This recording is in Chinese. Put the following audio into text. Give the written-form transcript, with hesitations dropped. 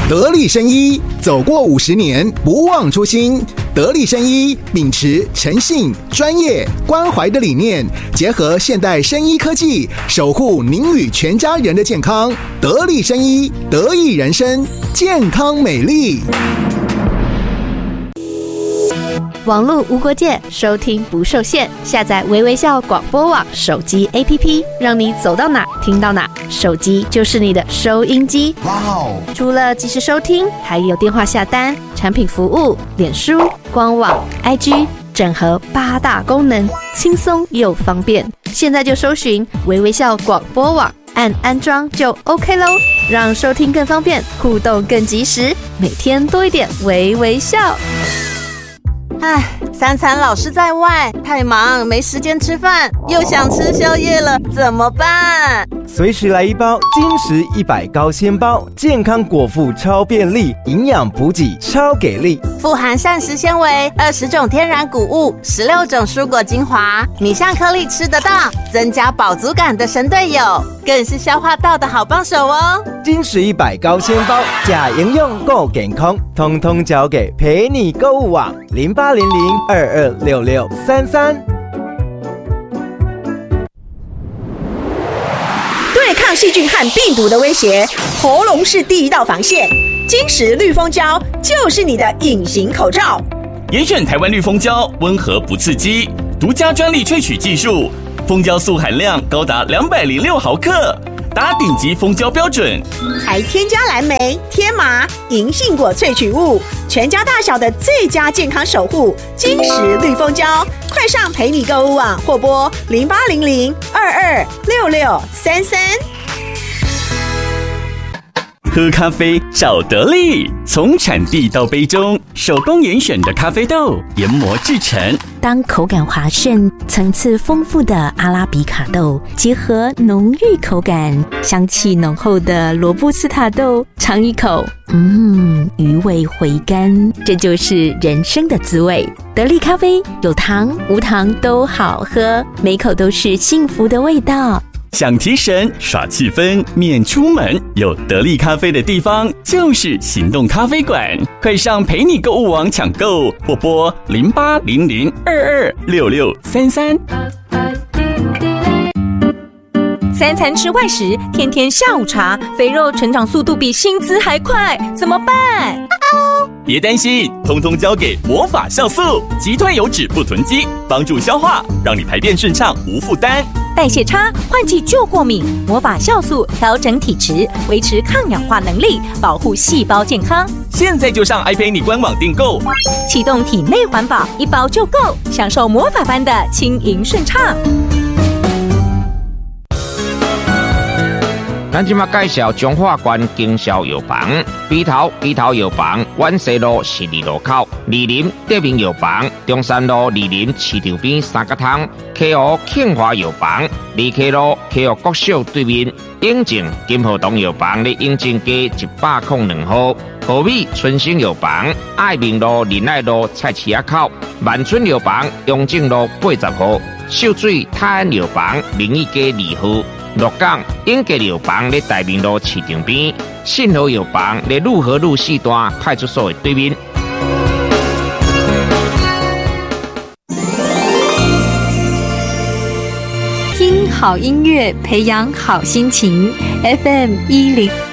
得力生医，走过50年，不忘初心。得力生医秉持诚信、专业、关怀的理念，结合现代生医科技，守护您与全家人的健康。得力生医，得益人生，健康美丽。 网络无国界，收听不受限。下载微微笑广播网手机 APP， 让你走到哪听到哪，手机就是你的收音机。哇哦！除了即时收听，还有电话下单、产品服务、脸书、官网、IG， 整合8大功能，轻松又方便。现在就搜寻微微笑广播网，按安装就 OK 咯，让收听更方便，互动更及时，每天多一点微微笑。 唉，3餐老是在外，太忙没时间吃饭，又想吃宵夜了，怎么办？ 随时来一包精实100高纤包，健康果腹超便利，营养补给超给力， 富含膳食纤维、20种天然谷物、16种蔬果精华，米香颗粒吃得到，增加饱足感的神队友，更是消化道的好帮手哦。 精实100高纤包，假营养够健康，通通交给陪你购物网0800226633。 对抗细菌和病毒的威胁，喉咙是第一道防线。金石绿蜂胶就是你的隐形口罩。 严选台湾绿蜂胶，温和不刺激，独家专利萃取技术，蜂胶素含量高达206毫克，达顶级蜂胶标准， 还添加蓝莓、天麻、银杏果萃取物，全家大小的最佳健康守护。金石绿蜂胶，快上陪你购物网或拨0800226633。 喝咖啡找得力，从产地到杯中，手工严选的咖啡豆研磨制成。 当口感滑顺、层次丰富的阿拉比卡豆，结合浓郁口感、香气浓厚的罗布斯塔豆，尝一口，余味回甘，这就是人生的滋味。得力咖啡有糖无糖都好喝，每口都是幸福的味道。 想提神耍气氛免出门，有得力咖啡的地方就是行动咖啡馆，快上陪你购物网抢购或拨0800226633。 3餐吃外食，天天下午茶，肥肉成长速度比薪资还快，怎么办？ 别担心，通通交给魔法酵素，击退油脂不囤积，帮助消化，让你排便顺畅无负担。 代谢差，换季就过敏，魔法酵素调整体质，维持抗氧化能力，保护细胞健康。 现在就上爱陪你官网订购， 启动体内环保，1包就够，享受魔法般的轻盈顺畅。 咱即马介绍中华关经销药房，鼻头药房，万西路12路口，二林德明药房，中山路二林市场边3角通，溪湖庆华药房，二溪路溪湖国小对面，永靖金河东药房咧永靖街102号，和美春兴药房，爱民路仁爱路菜市仔口，万春药房永靖路80号，秀水泰安药房明义街2号。鹿港永吉药房咧大明路市场边，信和药房咧路和路4段派出所的对面。 听好音乐，培养好心情。FM10